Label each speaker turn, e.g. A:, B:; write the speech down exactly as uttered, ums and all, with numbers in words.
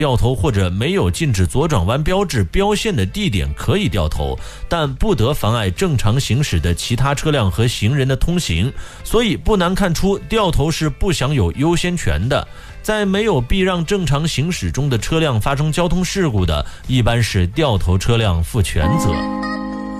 A: 掉头或者没有禁止左转弯标志标线的地点可以掉头，但不得妨碍正常行驶的其他车辆和行人的通行。所以不难看出，掉头是不享有优先权的。在没有避让正常行驶中的车辆发生交通事故的，一般是掉头车辆负全责。